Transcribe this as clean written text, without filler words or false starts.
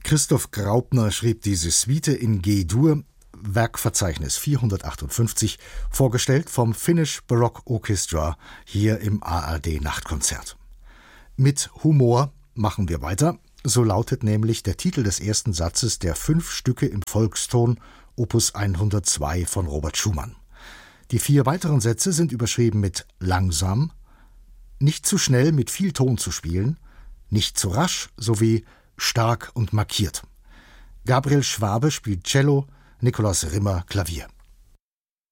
Christoph Graupner schrieb diese Suite in G-Dur, Werkverzeichnis 458, vorgestellt vom Finnish Baroque Orchestra hier im ARD Nachtkonzert. Mit Humor machen wir weiter, so lautet nämlich der Titel des ersten Satzes der 5 Stücke im Volkston, Opus 102 von Robert Schumann. Die 4 weiteren Sätze sind überschrieben mit langsam, nicht zu schnell mit viel Ton zu spielen, nicht zu rasch sowie stark und markiert. Gabriel Schwabe spielt Cello, Nikolaus Rimmer Klavier.